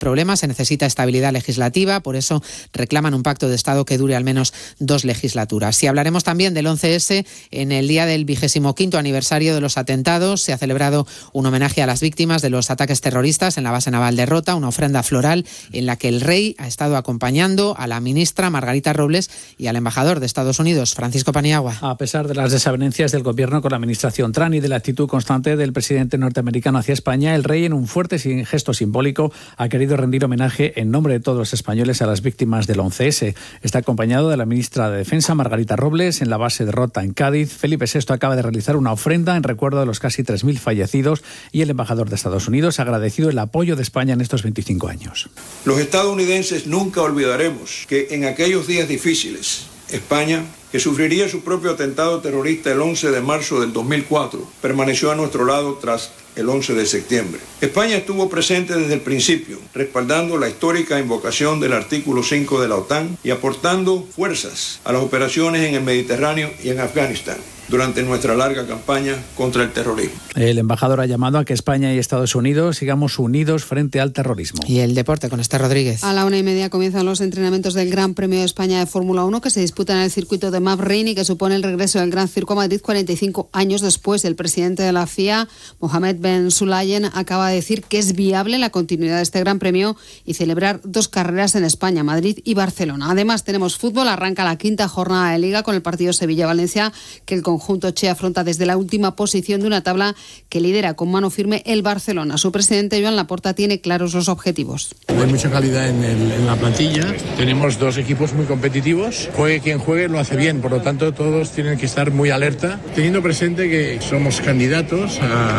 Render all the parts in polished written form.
problema, se necesita estabilidad legislativa, por eso reclaman un pacto de Estado que dure al menos 2 legislaturas. Y hablaremos también del 11S. En el día del 25º aniversario de los atentados se ha celebrado un homenaje a las víctimas de los ataques terroristas en la base naval de Rota, una ofrenda floral en la que el rey ha estado acompañando a la ministra Margarita Robles y al embajador de Estados Unidos, Francisco Paniagua. A pesar de las desavenencias del gobierno con la administración Trump y de la actitud constante del presidente norteamericano hacia España, el rey, en un fuerte gesto simbólico, ha querido rendir homenaje en nombre de todos los españoles a las víctimas del 11S. Está acompañado de la ministra de Defensa, Margarita Robles, en la base de Rota, en Cádiz. Felipe VI acaba de realizar una ofrenda en recuerdo de los casi 3.000 fallecidos y el embajador de Estados Unidos ha agradecido el apoyo de España en estos 25 años. Los estadounidenses nunca olvidaremos que en aquellos días difíciles, España, que sufriría su propio atentado terrorista el 11 de marzo del 2004, permaneció a nuestro lado tras el 11 de septiembre. España estuvo presente desde el principio, respaldando la histórica invocación del artículo 5 de la OTAN y aportando fuerzas a las operaciones en el Mediterráneo y en Afganistán durante nuestra larga campaña contra el terrorismo. El embajador ha llamado a que España y Estados Unidos sigamos unidos frente al terrorismo. Y el deporte con Esther Rodríguez. A la 1:30 comienzan los entrenamientos del Gran Premio de España de Fórmula 1 que se disputa en el circuito de Bahrein y que supone el regreso del Gran Circo a Madrid 45 años después. El presidente de la FIA, Mohamed Ben Sulayem, acaba de decir que es viable la continuidad de este Gran Premio y celebrar 2 carreras en España, Madrid y Barcelona. Además tenemos fútbol, arranca la 5ª jornada de Liga con el partido Sevilla-Valencia que el conjunto Che afronta desde la última posición de una tabla que lidera con mano firme el Barcelona. Su presidente, Joan Laporta, tiene claros los objetivos. Hay mucha calidad en la plantilla. Tenemos 2 equipos muy competitivos. Juegue quien juegue, lo hace bien. Por lo tanto, todos tienen que estar muy alerta, teniendo presente que somos candidatos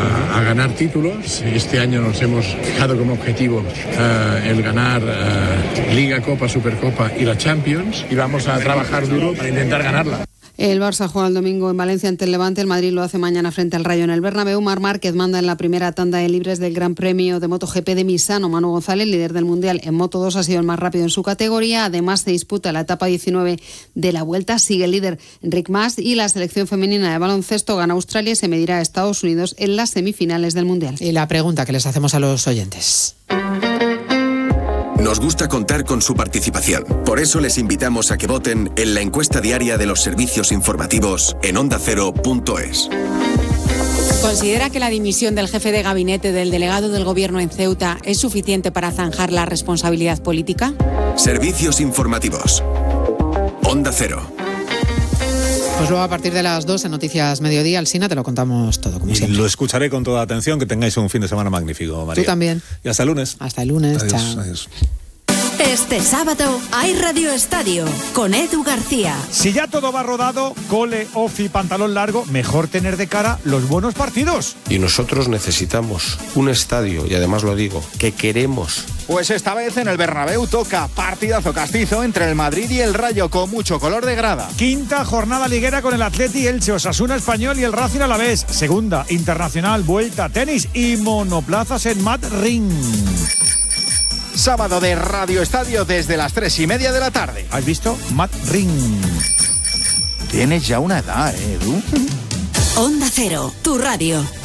a ganar títulos. Este año nos hemos fijado como objetivo el ganar Liga, Copa, Supercopa y la Champions. Y vamos a trabajar duro para intentar ganarla. El Barça juega el domingo en Valencia ante el Levante. El Madrid lo hace mañana frente al Rayo en el Bernabéu. Marc Márquez manda en la primera tanda de libres del Gran Premio de MotoGP de Misano. Manu González, líder del Mundial en Moto2, ha sido el más rápido en su categoría. Además, se disputa la etapa 19 de la Vuelta. Sigue el líder Enric Mas y la selección femenina de baloncesto gana Australia y se medirá a Estados Unidos en las semifinales del Mundial. Y la pregunta que les hacemos a los oyentes. Nos gusta contar con su participación. Por eso les invitamos a que voten en la encuesta diaria de los servicios informativos en ondacero.es. ¿Considera que la dimisión del jefe de gabinete del delegado del Gobierno en Ceuta es suficiente para zanjar la responsabilidad política? Servicios informativos. Onda Cero. Pues luego a partir de las 2 en Noticias Mediodía, Alsina, te lo contamos todo, como siempre. Lo escucharé con toda atención. Que tengáis un fin de semana magnífico, María. Tú también. Y hasta el lunes. Hasta el lunes. Adiós, chao. Adiós. Este sábado hay Radio Estadio con Edu García. Si ya todo va rodado, cole, ofi, pantalón largo, mejor tener de cara los buenos partidos. Y nosotros necesitamos un estadio, y además lo digo, que queremos. Pues esta vez en el Bernabéu toca partidazo castizo entre el Madrid y el Rayo con mucho color de grada. 5ª jornada liguera con el Atleti, Elche, Osasuna Español y el Racing Alavés. 2ª internacional, vuelta, tenis y monoplazas en Madrid. Sábado de Radio Estadio desde las 3:30 de la tarde. ¿Has visto? Madrid. Tienes ya una edad, Edu. Onda Cero, tu radio.